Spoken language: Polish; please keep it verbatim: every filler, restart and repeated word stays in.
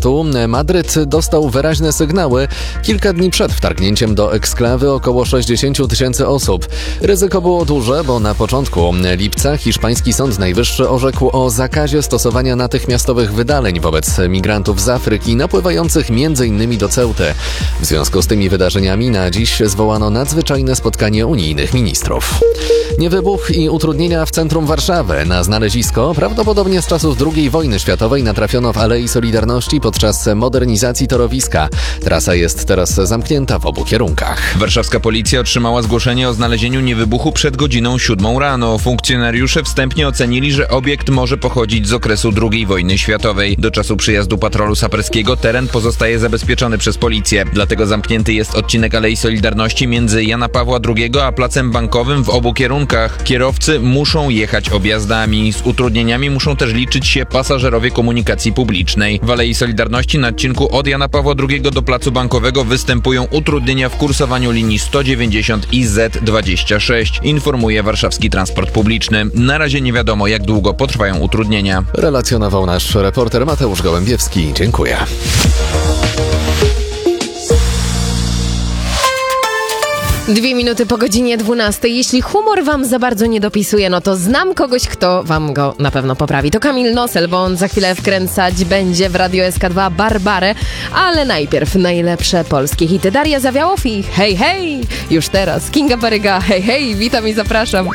tematu. Madryt dostał wyraźne sygnały kilka dni przed wtargnięciem do eksklawy około sześćdziesiąt tysięcy osób. Ryzyko było duże, bo na początku lipca hiszpański Sąd Najwyższy orzekł o zakazie stosowania natychmiastowych wydaleń wobec migrantów z Afryki napływających między innymi do Ceuty. W związku z tymi wydarzeniami na dziś zwołano nadzwyczajne spotkanie unijnych ministrów. Niewybuch i utrudnienia w centrum Warszawy. Na znalezisko prawdopodobnie z czasów drugiej wojny światowej natrafiono w Alei Solidarności podczas modernizacji torowiska. Trasa jest teraz zamknięta w obu kierunkach. Warszawska policja otrzymała zgłoszenie o znalezieniu niewybuchu przed godziną siódmą rano. Funkcjonariusze wstępnie ocenili, że obiekt może pochodzić z okresu drugiej wojny światowej. Do czasu przyjazdu patrolu saperskiego teren pozostaje zabezpieczony przez policję. Dlatego zamknięty jest odcinek Alei Solidarności między Jana Pawła drugiego a Placem Bankowym w obu kierunkach. Kierowcy muszą jechać objazdami. Z utrudnieniami muszą też liczyć się pasażerowie komunikacji publicznej. W Alei Solidarności na odcinku od Jana Pawła drugiego do Placu Bankowego występują utrudnienia w kursowaniu linii sto dziewięćdziesiąt i Z dwadzieścia sześć, informuje Warszawski Transport Publiczny. Na razie nie wiadomo, jak długo potrwają utrudnienia. Relacjonował nasz reporter Mateusz Gołębiewski. Dziękuję. Dwie minuty po godzinie dwunastej. Jeśli humor wam za bardzo nie dopisuje, no to znam kogoś, kto wam go na pewno poprawi. To Kamil Nosel, bo on za chwilę wkręcać będzie w Radio S K dwa Barbarę, ale najpierw najlepsze polskie hity. Daria Zawiałow i hej, hej! Już teraz Kinga Baryga, hej, hej, witam i zapraszam.